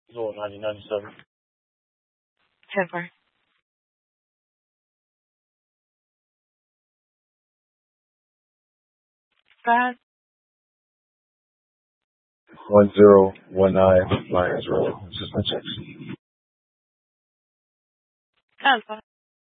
Zor 1997. 10-4. 5. 1019 Lions Road. Suspension. Alpha.